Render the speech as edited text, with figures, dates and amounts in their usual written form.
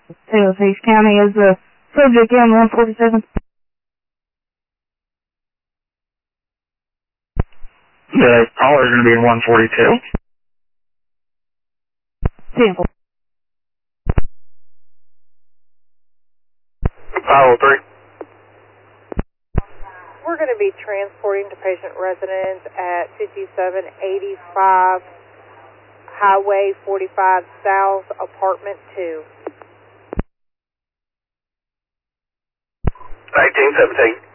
Paleface County is the subject in 147. The caller is going to be in 142. Sample. 503. We're going to be transporting to patient residence at 5785 Highway 45 South, Apartment 2. 1917.